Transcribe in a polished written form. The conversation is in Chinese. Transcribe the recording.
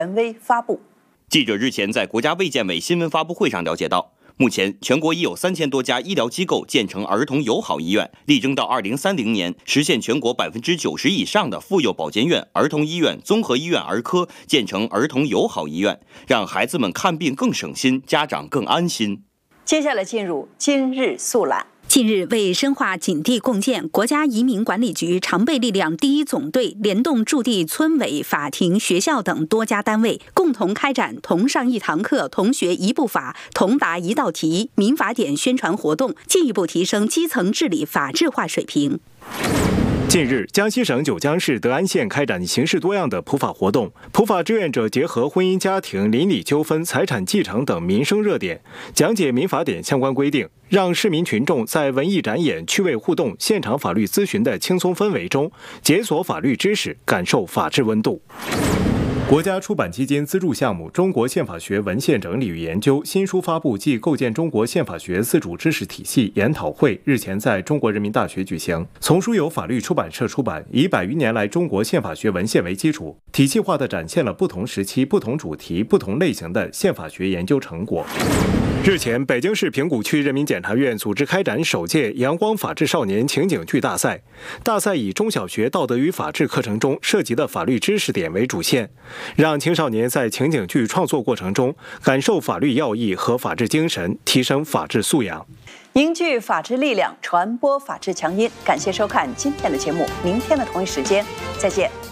权威发布。 记者日前在国家卫健委新闻发布会上了解到，目前全国已有3000多家医疗机构建成儿童友好医院，力争到2030年实现全国90%以上的妇幼保健院、儿童医院、综合医院儿科建成儿童友好医院，让孩子们看病更省心，家长更安心。 接下来进入今日速览。 近日，为深化警地共建，国家移民管理局常备力量第1总队联动驻地村委、法庭、学校等多家单位，共同开展同上一堂课、同学一部法、同答一道题民法典宣传活动，进一步提升基层治理法治化水平。 近日，江西省九江市德安县开展形式多样的普法活动，普法志愿者结合婚姻家庭、邻里纠纷、财产继承等民生热点，讲解民法典相关规定，让市民群众在文艺展演、趣味互动、现场法律咨询的轻松氛围中，解锁法律知识，感受法治温度。国家出版基金资助项目中国宪法学文献整理与研究新书发布暨构建中国宪法学自主知识体系研讨会日前在中国人民大学举行。丛书由法律出版社出版，以100余年来中国宪法学文献为基础，体系化地展现了不同时期、不同主题、不同类型的宪法学研究成果。日前，北京市平谷区人民检察院组织开展首届阳光法治少年情景剧大赛。大赛以中小学道德与法治课程中涉及的法律知识点为主线，让青少年在情景剧创作过程中感受法律要义和法治精神，提升法治素养， 凝聚法治力量，传播法治强音。感谢收看今天的节目，明天的同一时间再见。